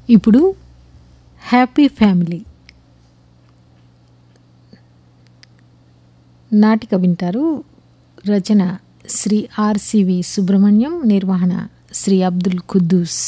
ఇప్పుడు happy family నాటిక వింటారు. రచన శ్రీ ఆర్సివి సుబ్రహ్మణ్యం, నిర్వహణ శ్రీ అబ్దుల్ ఖుద్దూస్.